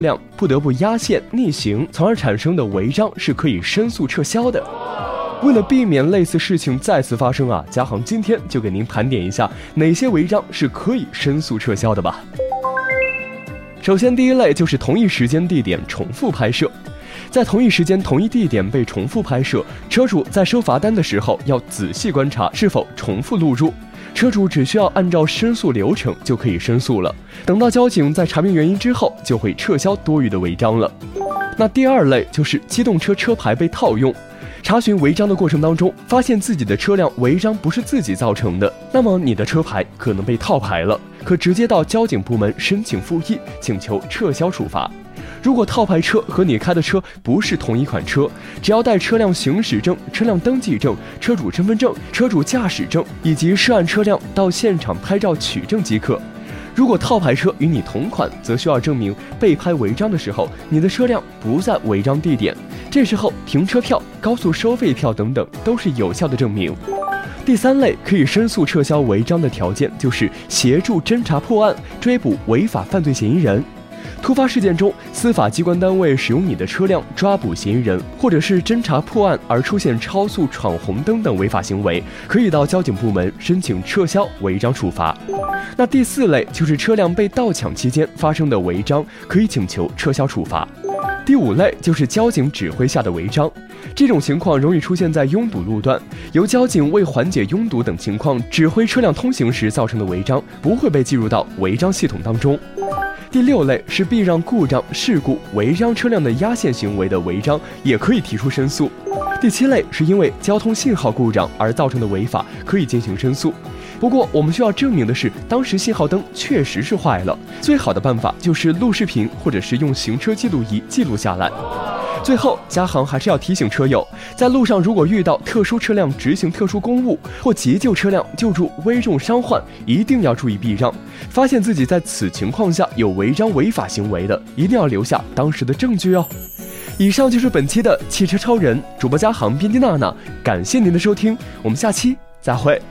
辆不得不压线逆行，从而产生的违章是可以申诉撤销的。为了避免类似事情再次发生啊，嘉航今天就给您盘点一下哪些违章是可以申诉撤销的吧。首先第一类就是同一时间地点重复拍摄。在同一时间同一地点被重复拍摄，车主在收罚单的时候要仔细观察是否重复录入，车主只需要按照申诉流程就可以申诉了，等到交警在查明原因之后就会撤销多余的违章了。那第二类就是机动车车牌被套用。查询违章的过程当中，发现自己的车辆违章不是自己造成的，那么你的车牌可能被套牌了，可直接到交警部门申请复议，请求撤销处罚。如果套牌车和你开的车不是同一款车，只要带车辆行驶证、车辆登记证、车主身份证、车主驾驶证以及涉案车辆到现场拍照取证即可。如果套牌车与你同款，则需要证明被拍违章的时候，你的车辆不在违章地点，这时候停车票、高速收费票等等都是有效的证明。第三类可以申诉撤销违章的条件就是协助侦查破案、追捕违法犯罪嫌疑人。突发事件中，司法机关单位使用你的车辆抓捕嫌疑人，或者是侦查破案而出现超速、闯红灯等违法行为，可以到交警部门申请撤销违章处罚。那第四类就是车辆被盗抢期间发生的违章，可以请求撤销处罚。第五类就是交警指挥下的违章，这种情况容易出现在拥堵路段，由交警为缓解拥堵等情况指挥车辆通行时造成的违章，不会被计入到违章系统当中。第六类是避让故障、事故、违章车辆的压线行为的违章，也可以提出申诉。第七类是因为交通信号故障而造成的违法，可以进行申诉。不过我们需要证明的是，当时信号灯确实是坏了，最好的办法就是录视频或者是用行车记录仪记录下来。最后，嘉航还是要提醒车友，在路上如果遇到特殊车辆执行特殊公务或急救车辆救助危重伤患，一定要注意避让。发现自己在此情况下有违章违法行为的，一定要留下当时的证据哦。以上就是本期的汽车超人，主播嘉航，编辑娜娜，感谢您的收听，我们下期再会。